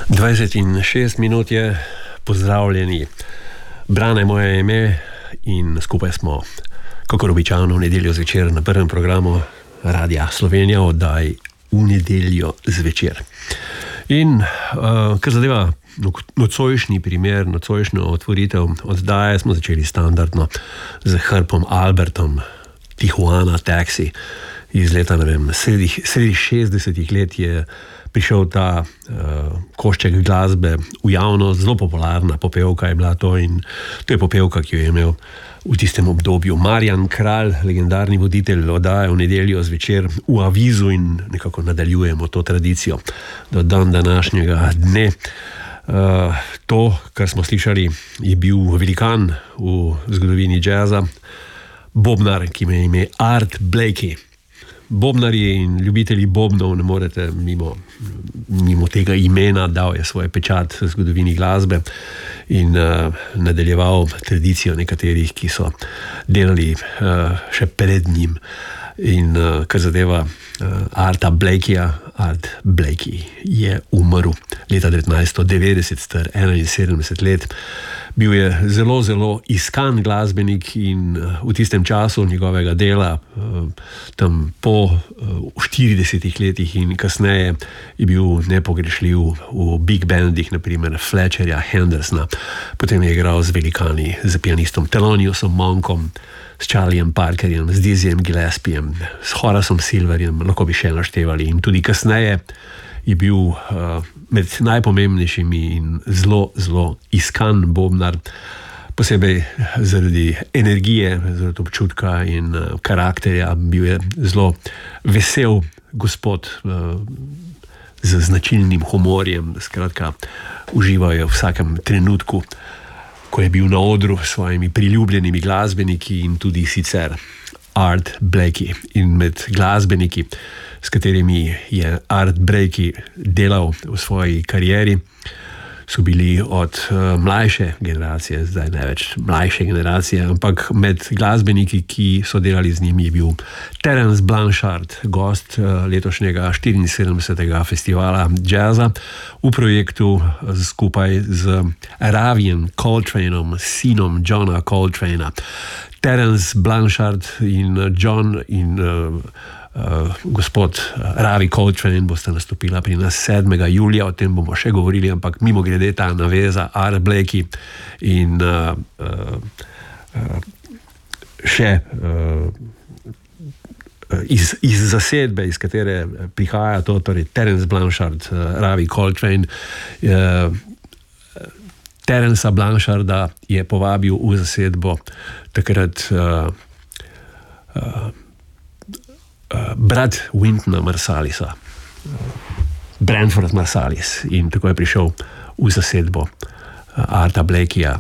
20:06 je, pozdravljeni. Brane moje ime in skupaj smo, kakor običajno, v nedeljo zvečer na prvem programu Radia Slovenija, oddaj v nedeljo zvečer. In kar zadeva nocojšnji primer, nocojšnjo otvoritev oddaje, smo začeli standardno z Herpom Albertom, Tijuana Taxi. Iz leta, sredi 60-ih let je prišel ta košček glasbe v javnost, zelo popularna popevka je bila to, in to je popevka, ki jo je imel v tistem obdobju Marjan Kralj, legendarni voditelj oddaje v nedeljo zvečer v Avizu, in nekako nadaljujemo to tradicijo do dan današnjega dne. To, kar smo slišali, je bil velikan v zgodovini jazza, bobnar, ki ima ime Art Blakey. Bobnarji in ljubitelji bobnov ne morete mimo tega imena, dal je svoj pečat v zgodovini glasbe in nadaljeval tradicijo nekaterih, ki so delali še pred njim. In kar zadeva Arta Blakeyja, Art Blakey je umrl leta 1990, star 71 let. Bil je zelo, zelo iskan glasbenik in v tistem času njegovega dela, tam po 40 letih in kasneje, je bil nepogrešljiv v big bandih, naprimer Fletcherja, Hendersona. Potem je igral z velikani, z pianistom Theloniousom Monkom, s Charliejem Parkerjem, z Dizzyjem Gillespiejem, s Horacem Silverjem, lahko bi še naštevali. In tudi kasneje je bil med najpomembnejšimi in zelo, zelo iskan bobnar, posebej zaradi energije, zaradi občutka in karakterja. Bil je zelo vesel gospod z značilnim humorjem, skratka, uživajo v vsakem trenutku, ko je bil na odru s svojimi priljubljenimi glasbeniki in tudi sicer Art Blakey. In med glasbeniki, s katerimi je Art Blakey delal v svoji karieri, so bili od mlajše generacije, zdaj ne več mlajše generacije, ampak med glasbeniki, ki so delali z njimi, je bil Terence Blanchard, gost letošnjega 74. festivala jazza v projektu skupaj z Ravijem Coltraneom, sinom Johna Coltrana. Terence Blanchard in John in gospod Ravi Coltrane bosta nastopila pri nas 7. julija, o tem bomo še govorili, ampak mimo grede ta naveza Art Blakey in še iz zasedbe, iz katere prihaja to, torej Terence Blanchard, Ravi Coltrane. Terenca Blancharda je povabil v zasedbo takrat brat Wyntona Marsallisa, Branford Marsalis, in tako je prišel v zasedbo Arta Blakeyja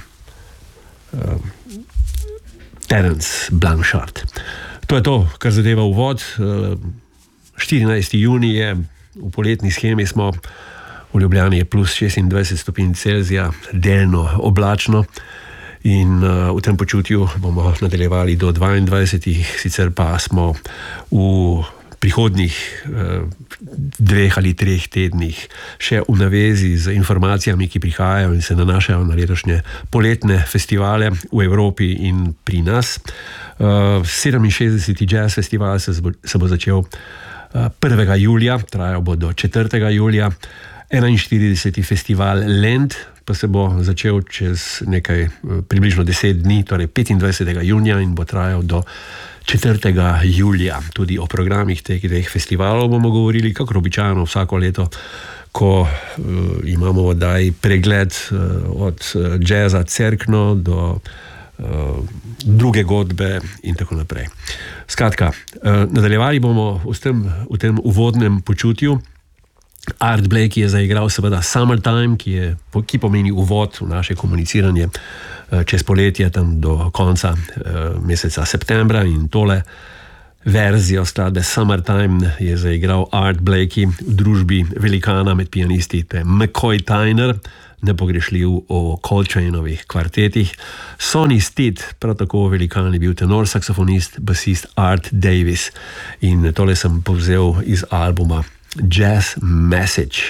Terence Blanchard. To je to, kar zadeva uvod. 14. junij je, v poletni shemi smo, v Ljubljani je plus 26 stopinj Celzija, delno oblačno. In v tem počutju bomo nadaljevali do 22, sicer pa smo v prihodnjih 2 ali 3 tednih še v navezi z informacijami, ki prihajajo in se nanašajo na letošnje poletne festivale v Evropi in pri nas. 67. jazz festival se bo začel 1. julija, trajal bo do 4. julija. 41. festival Lent pa se bo začel čez nekaj, približno 10 dni, torej 25. junija, in bo trajal do 4. julija. Tudi o programih teh festivalov bomo govorili, kakor običajno vsako leto, ko imamo oddaj pregled od jazza Cerkno do druge godbe in tako naprej. Skratka, nadaljevali bomo v tem uvodnem počutju. Art Blakey je zaigral seveda Summertime, ki pomeni uvod v naše komuniciranje čez poletje, tam do konca meseca septembra, in tole verzijo skladbe Summertime je zaigral Art Blakey v družbi velikana med pianisti, to je McCoy Tyner, nepogrešljiv o Coltraneovih kvartetih. Sonny Stitt, prav tako velikan, je bil tenor saksofonist, basist Art Davis, in tole sem povzel iz albuma Jazz Message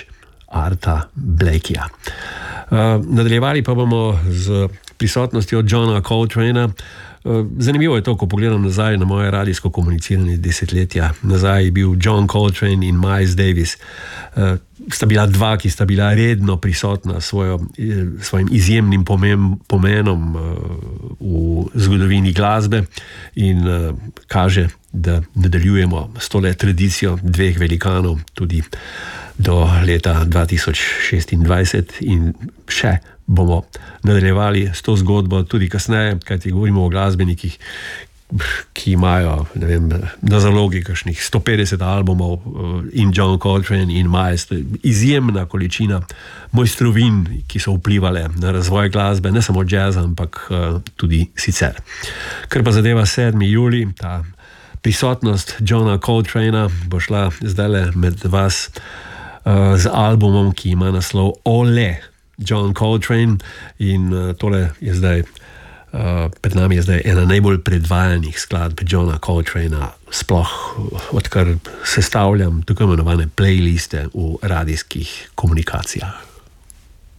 Arta Blakeyja. Nadaljevali pa bomo z prisotnostjo Johna Coltrana. Zanimivo je to, ko pogledam nazaj na moje radijsko komuniciranje desetletja. Nazaj je bil John Coltrane in Miles Davis. Sta bila dva, ki sta bila redno prisotna svojim izjemnim pomenom v zgodovini glasbe in kaže, da nadaljujemo s tole tradicijo dveh velikanov tudi do leta 2026 in še bomo nadaljevali s to zgodbo tudi kasneje, kajti govorimo o glasbenikih, ki imajo, ne vem, na zalogi kakšnih 150 albumov in John Coltrane in Miles. Izjemna količina mojstrovin, ki so vplivale na razvoj glasbe, ne samo jazza, ampak tudi sicer. Ker pa zadeva 7. julij, ta prisotnost Johna Coltrana bo šla zdajle med vas z albumom, ki ima naslov Ole, John Coltrane, in tole je zdaj, pred nami je zdaj ena najbolj predvajanih skladb Johna Coltrana, sploh odkar sestavljam tako imenovane playliste v radijskih komunikacijah.